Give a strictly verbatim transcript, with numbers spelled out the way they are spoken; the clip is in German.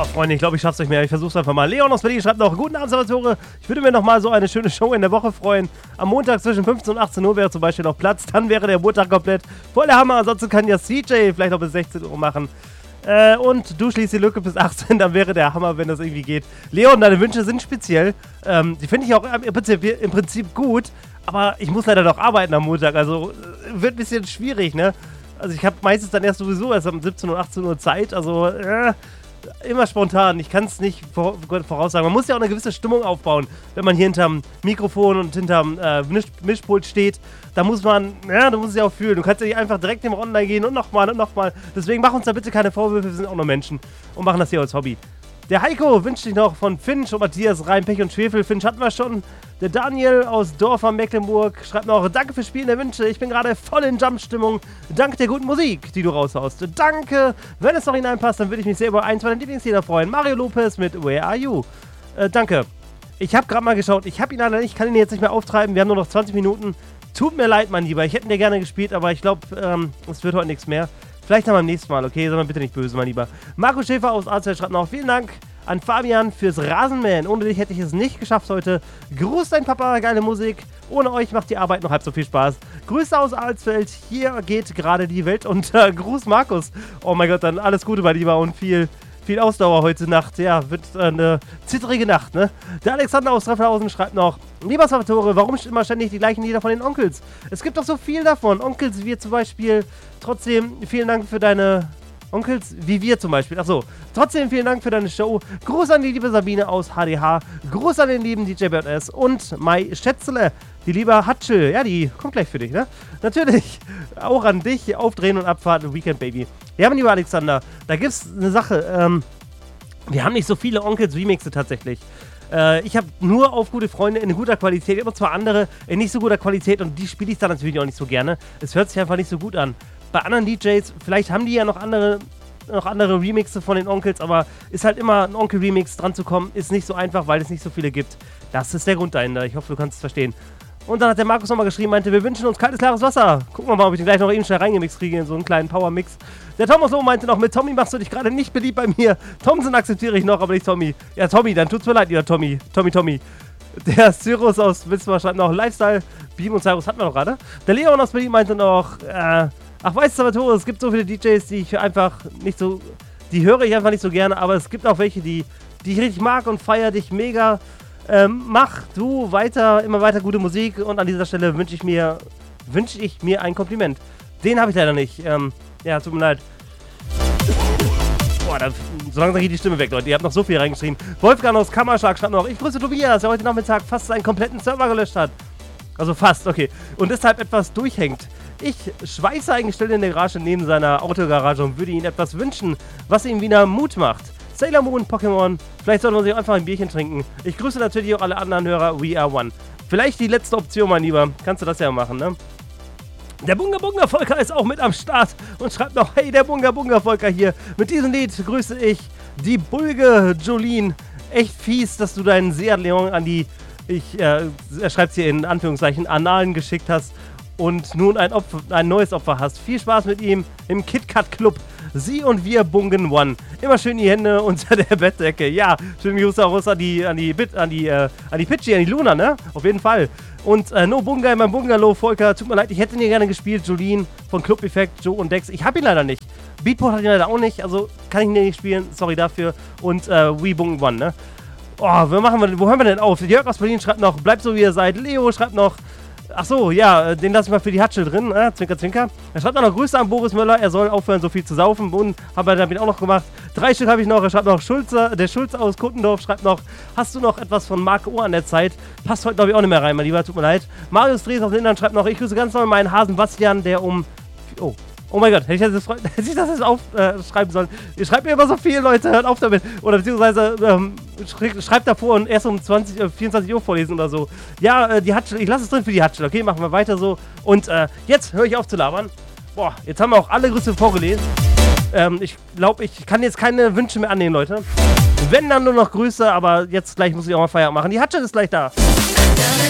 Boah, Freunde, ich glaube, ich schaff's nicht mehr. Ich versuch's einfach mal. Leon aus Berlin schreibt noch, guten Abend, Salvatore. Ich würde mir noch mal so eine schöne Show in der Woche freuen. Am Montag zwischen fünfzehn und achtzehn Uhr wäre zum Beispiel noch Platz. Dann wäre der Montag komplett voll der Hammer. Ansonsten kann ja C J vielleicht noch bis sechzehn Uhr machen. Äh, und du schließt die Lücke bis achtzehn, dann wäre der Hammer, wenn das irgendwie geht. Leon, deine Wünsche sind speziell. Ähm, die finde ich auch im Prinzip, im Prinzip gut. Aber ich muss leider noch arbeiten am Montag. Also äh, wird ein bisschen schwierig, ne? Also ich habe meistens dann erst sowieso erst um siebzehn und achtzehn Uhr Zeit. Also äh, immer spontan. Ich kann es nicht vor, voraussagen. Man muss ja auch eine gewisse Stimmung aufbauen, wenn man hier hinterm Mikrofon und hinterm äh, Misch Mischpult steht. Da muss man, ja, da muss es ja auch fühlen. Du kannst ja nicht einfach direkt im Online gehen und nochmal und nochmal. Deswegen mach uns da bitte keine Vorwürfe. Wir sind auch nur Menschen und machen das hier als Hobby. Der Heiko wünscht sich noch von Finch und Matthias rein Pech und Schwefel. Finch hatten wir schon. Der Daniel aus Dorfer Mecklenburg schreibt noch, danke fürs Spielen der Wünsche. Ich bin gerade voll in Jump-Stimmung. Dank der guten Musik, die du raushaust. Danke. Wenn es noch hineinpasst, dann würde ich mich sehr über eins meiner Lieblingslieder freuen. Mario Lopez mit Where Are You? Äh, danke. Ich habe gerade mal geschaut. Ich habe ihn leider nicht. Ich kann ihn jetzt nicht mehr auftreiben. Wir haben nur noch zwanzig Minuten. Tut mir leid, mein Lieber. Ich hätte ihn dir gerne gespielt, aber ich glaube, ähm, es wird heute nichts mehr. Vielleicht dann beim nächsten Mal, okay? Sei mal bitte nicht böse, mein Lieber. Marco Schäfer aus Arzell schreibt noch, vielen Dank an Fabian fürs Rasenmähen. Ohne dich hätte ich es nicht geschafft heute. Gruß dein Papa, geile Musik. Ohne euch macht die Arbeit noch halb so viel Spaß. Grüße aus Alsfeld. Hier geht gerade die Welt unter. Gruß Markus. Oh mein Gott, dann alles Gute, mein Lieber, und viel, viel Ausdauer heute Nacht. Ja, wird eine zittrige Nacht, ne? Der Alexander aus Treffenhausen schreibt noch, lieber Salvatore, warum immer ständig die gleichen Lieder von den Onkels? Es gibt doch so viel davon. Onkels wie wir zum Beispiel. Trotzdem, vielen Dank für deine... Onkels, wie wir zum Beispiel. Achso, trotzdem vielen Dank für deine Show. Gruß an die liebe Sabine aus H D H. Gruß an den lieben D J Bird S. Und Mai Schätzle, die liebe Hatschel. Ja, die kommt gleich für dich, ne? Natürlich auch an dich. Aufdrehen und Abfahrt, Weekend Baby. Ja, mein lieber Alexander, da gibt's eine Sache. Ähm, wir haben nicht so viele Onkels-Remixe tatsächlich. Äh, ich habe nur auf gute Freunde in guter Qualität, immer zwar andere in nicht so guter Qualität und die spiele ich dann natürlich auch nicht so gerne. Es hört sich einfach nicht so gut an. Bei anderen D Js, vielleicht haben die ja noch andere, noch andere Remixe von den Onkels, aber ist halt immer ein Onkel-Remix dran zu kommen, ist nicht so einfach, weil es nicht so viele gibt. Das ist der Grund dahinter. Ich hoffe, du kannst es verstehen. Und dann hat der Markus nochmal geschrieben, meinte, wir wünschen uns kaltes, klares Wasser. Gucken wir mal, ob ich den gleich noch eben schnell reingemixt kriege in so einen kleinen Power-Mix. Der Thomas Loh meinte noch, mit Tommy machst du dich gerade nicht beliebt bei mir. Thomson akzeptiere ich noch, aber nicht Tommy. Ja, Tommy, dann tut's mir leid, lieber Tommy. Tommy, Tommy. Der Cyrus aus Witzmar schreibt noch, Lifestyle, Beam und Cyrus hatten wir noch gerade. Der Leon aus Berlin meinte noch, äh, ach, weißt du, Salvatore, es gibt so viele D Js, die ich einfach nicht so, die höre ich einfach nicht so gerne, aber es gibt auch welche, die, die ich richtig mag und feiere dich mega. Ähm, mach du weiter, immer weiter gute Musik und an dieser Stelle wünsche ich mir, wünsche ich mir ein Kompliment. Den habe ich leider nicht. Ähm, ja, tut mir leid. Boah, da, so langsam geht die Stimme weg, Leute. Ihr habt noch so viel reingeschrieben. Wolfgang aus Kammerschlag schreibt noch, ich grüße Tobias, der heute Nachmittag fast seinen kompletten Server gelöscht hat. Also fast, okay. Und deshalb etwas durchhängt. Ich schweiße eigentlich still in der Garage neben seiner Autogarage und würde ihm etwas wünschen, was ihm wieder Mut macht. Sailor Moon, Pokémon, vielleicht sollte man sich einfach ein Bierchen trinken. Ich grüße natürlich auch alle anderen Hörer, We Are One. Vielleicht die letzte Option, mein Lieber. Kannst du das ja machen, ne? Der Bunga Bunga Volker ist auch mit am Start und schreibt noch, hey, der Bunga Bunga Volker hier. Mit diesem Lied grüße ich die Bulge Jolene. Echt fies, dass du deinen Seat Leon an die, ich, äh, er schreibt hier in Anführungszeichen, Analen geschickt hast und nun ein, Opfer, ein neues Opfer hast. Viel Spaß mit ihm im KitKat Club. Sie und wir bungen one. Immer schön die Hände unter der Bettdecke. Ja, schön Grüße auch an die, an die, Bit, an die, äh, an die Pitchy, an die Luna, ne? Auf jeden Fall. Und äh, No Bunga in meinem Bungalow, Volker. Tut mir leid, ich hätte ihn gerne gespielt. Jolene von Club Effect, Joe und Dex. Ich hab ihn leider nicht. Beatport hat ihn leider auch nicht. Also kann ich ihn nicht spielen. Sorry dafür. Und äh, We Bungen One, ne? Oh, wo, machen wir, wo hören wir denn auf? Jörg aus Berlin schreibt noch, bleibt so wie ihr seid. Leo schreibt noch, ach so, ja, den lasse ich mal für die Hatschel drin, äh, zwinker, zwinker. Er schreibt auch noch Grüße an Boris Möller, er soll aufhören, so viel zu saufen. Und habe er damit auch noch gemacht. Drei Stück habe ich noch. Er schreibt noch, Schulze, der Schulze aus Kuttendorf schreibt noch, hast du noch etwas von Marc O an der Zeit? Passt heute, glaube ich, auch nicht mehr rein, mein Lieber, tut mir leid. Marius Dres aus Lindern schreibt noch, ich grüße ganz neu meinen Hasen Bastian, der um... Oh. Oh mein Gott, hätte ich das, hätte ich das jetzt aufschreiben äh, sollen. Ihr schreibt mir immer so viel, Leute, hört auf damit. Oder beziehungsweise ähm, schreibt davor und erst um zwanzig, äh, vierundzwanzig Uhr vorlesen oder so. Ja, äh, die Hatschel, ich lasse es drin für die Hatschel, okay? Machen wir weiter so. Und äh, jetzt höre ich auf zu labern. Boah, jetzt haben wir auch alle Grüße vorgelesen. Ähm, ich glaube, ich kann jetzt keine Wünsche mehr annehmen, Leute. Wenn, dann nur noch Grüße, aber jetzt gleich muss ich auch mal Feierabend machen. Die Hatschel ist gleich da.